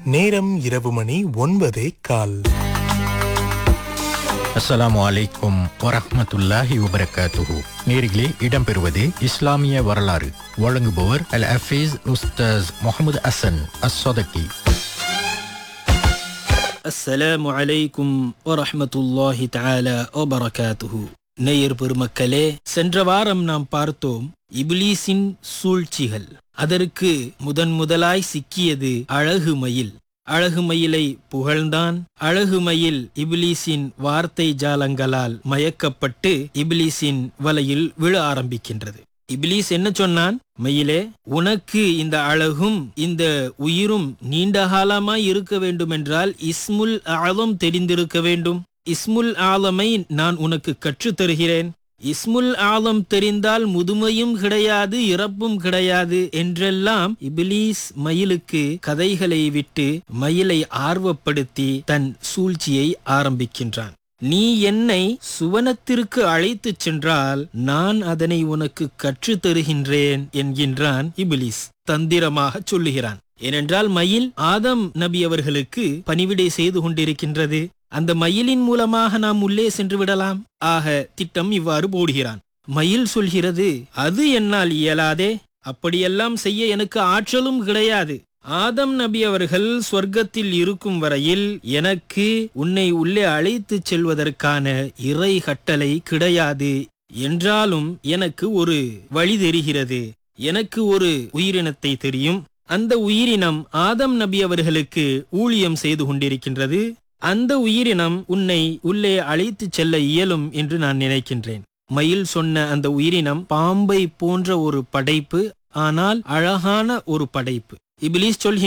நேரம் இரவு மணி 9:15. அஸ்ஸலாமு அலைக்கும் வரஹ்மத்துல்லாஹி வபரகாத்துஹு. நேரிலே இடம்பெறுவது இஸ்லாமிய வரலாறு. வழங்குபவர் அல் ஹஃபீஸ் உஸ்தாஸ் முஹம்மது ஹசன் அஸ்ஸதகி. அஸ்ஸலாமு அலைக்கும் வரஹ்மத்துல்லாஹி தஆலா வபரகாத்துஹு. நேயர் பெருமக்களே, சென்ற வாரம் நாம் பார்த்தோம் இப்லீஸின் சூழ்ச்சிகள். அதற்கு முதலாய் சிக்கியது அழகு மயில். அழகு மயிலை புகழ்ந்தான். அழகு மயில் இப்லீஸின் வார்த்தை ஜாலங்களால் மயக்கப்பட்டு இப்லீஸின் வலையில் விழ ஆரம்பிக்கின்றது. இப்லீஸ் என்ன சொன்னான்? மயிலே, உனக்கு இந்த அழகும் இந்த உயிரும் நீண்ட காலமாய் இருக்க வேண்டுமென்றால் இஸ்முல் ஆலம் தெரிந்திருக்க வேண்டும். இஸ்முல் ஆலமை நான் உனக்கு கற்றுத் தருகிறேன். இஸ்முல் ஆலம் தெரிந்தால் முதுமையும் கிடையாது, இறப்பும் கிடையாது என்றெல்லாம் இப்லீஸ் மயிலுக்கு கதைகளை விட்டு மயிலை ஆர்வப்படுத்தி தன் சூழ்ச்சியை ஆரம்பிக்கின்றான். நீ என்னை சுவனத்திற்கு அழைத்துச் சென்றால் நான் அதனை உனக்கு கற்றுத் தருகின்றேன் என்கின்றான் இப்லீஸ். தந்திரமாக சொல்லுகிறான். ஏனென்றால் மயில் ஆதம் நபி அவர்களுக்கு பணிவிடை செய்து கொண்டிருக்கின்றது. அந்த மயிலின் மூலமாக நாம் உள்ளே சென்று விடலாம். ஆக திட்டம் இவ்வாறு போடுகிறான். மயில் சொல்கிறது, அது என்னால் இயலாதே, அப்படியெல்லாம் செய்ய எனக்கு ஆற்றலும் கிடையாது. ஆதம் நபி அவர்கள் சொர்க்கத்தில் இருக்கும் வரையில் எனக்கு உன்னை உள்ளே அழைத்துச் செல்வதற்கான இறை கட்டளை கிடையாது. என்றாலும் எனக்கு ஒரு வழி தெரிகிறது. எனக்கு ஒரு உயிரினத்தை தெரியும். அந்த உயிரினம் ஆதம் நபி அவர்களுக்கு ஊழியம் செய்து கொண்டிருக்கின்றது. அந்த உயிரினம் உன்னை உள்ளே அழைத்துச் செல்ல இயலும் என்று நான் நினைக்கின்றேன். மயில் சொன்ன அந்த உயிரினம் பாம்பை போன்ற ஒரு படைப்பு, ஆனால் அழகான ஒரு படைப்பு. இப்லீஸ் சொல்கின்றான்,